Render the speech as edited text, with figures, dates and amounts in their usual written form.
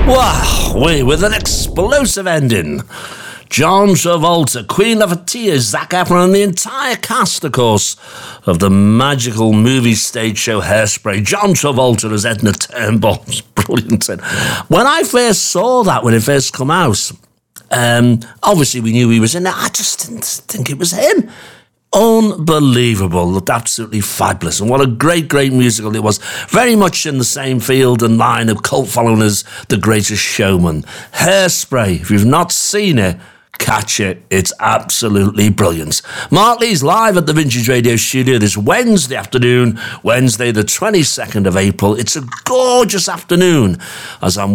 Wow, with an explosive ending. John Travolta, Queen Latifah, Zac Efron, and the entire cast, of course, of the magical movie stage show Hairspray. John Travolta as Edna Turnbull. It's brilliant. When I first saw that, when it first come out, obviously we knew he was in it. I just didn't think it was him. Unbelievable. Looked absolutely fabulous. And what a great, great musical it was. Very much in the same field and line of cult following as The Greatest Showman. Hairspray. If you've not seen it, catch it. It's absolutely brilliant. Mark Lee's live at the Vintage Radio Studio this Wednesday afternoon, Wednesday the 22nd of April. It's a gorgeous afternoon as I'm